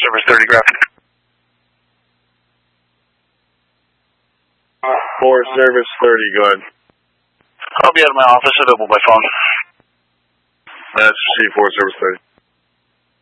Service 30, graphic. 4 Service 30, go ahead. I'll be out of my office, available by phone. That's C4 Service 30.